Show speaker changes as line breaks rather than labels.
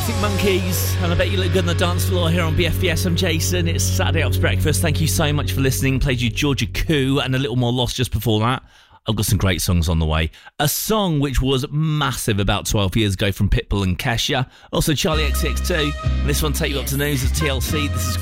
Arctic Monkeys, and I bet you look good on the dance floor here on BFBS. I'm Jason. It's Saturday After Breakfast. Thank you so much for listening. Played you Georgia Koo and A Little More Lost just before that. I've got some great songs on the way. A song which was massive about 12 years ago from Pitbull and Kesha. Also Charlie XCX2. And this one, Take You Up to News, of TLC. This is